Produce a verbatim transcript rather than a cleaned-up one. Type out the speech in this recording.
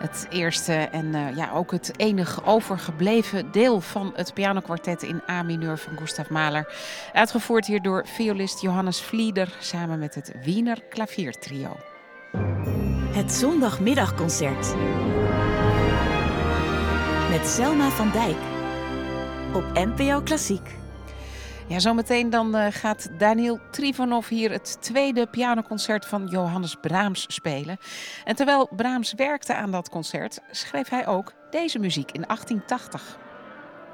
Het eerste en uh, ja, ook het enige overgebleven deel van het pianokwartet in A mineur van Gustav Mahler. Uitgevoerd hier door violist Johannes Flieder samen met het Wiener Klaviertrio. Het zondagmiddagconcert met Selma van Dijk op N P O Klassiek. Ja, zometeen dan uh, gaat Daniel Trifonov hier het tweede pianoconcert van Johannes Brahms spelen. En terwijl Brahms werkte aan dat concert, schreef hij ook deze muziek in achttien tachtig.